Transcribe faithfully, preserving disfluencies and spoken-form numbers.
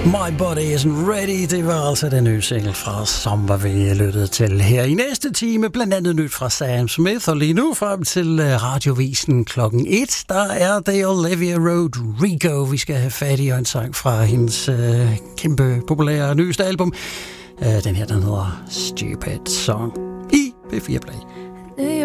My Body Isn't Ready, det var altså den nye single fra Sommer, vi lyttede til her i næste time. Blandt andet nyt fra Sam Smith, og lige nu frem til radiovisen klokken et, der er det Olivia Rodrigo. Vi skal have fat i en sang fra hendes øh, kæmpe populære nyeste album. Øh, den her, den hedder Stupid Song i P fire Play.